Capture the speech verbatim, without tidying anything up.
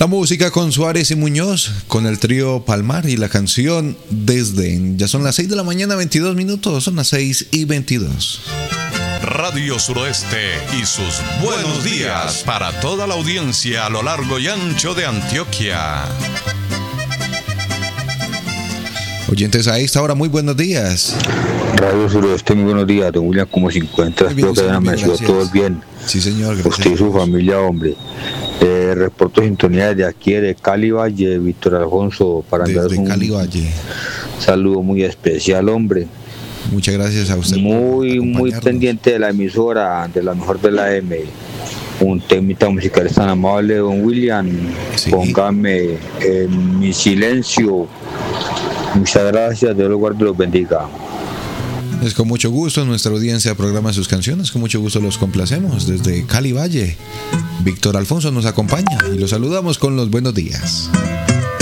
La música con Suárez y Muñoz, con el trío Palmar y la canción Desdén. Ya son las seis de la mañana, veintidós minutos, son las seis y veintidós. Radio Suroeste y sus buenos días para toda la audiencia a lo largo y ancho de Antioquia. Oyentes a esta hora, muy buenos días. Radio Suroeste, muy buenos días. Don William, como se encuentra? Espero que hayan amanecido todos bien. Sí, señor. Gracias. Usted y su familia, hombre. Eh, reporto sintonía desde aquí, de Cali Valle, Víctor Alfonso, para enviar un Cali Valle. Saludo muy especial, hombre. Muchas gracias a usted. Muy, muy pendiente de la emisora, de la mejor de la M. Un temita musical tan amable, don William. Sí. Póngame en mi silencio. Muchas gracias, Dios los guarde y los bendiga. Es con mucho gusto, nuestra audiencia programa sus canciones, con mucho gusto los complacemos. Desde Cali Valle, Víctor Alfonso nos acompaña y los saludamos con los buenos días.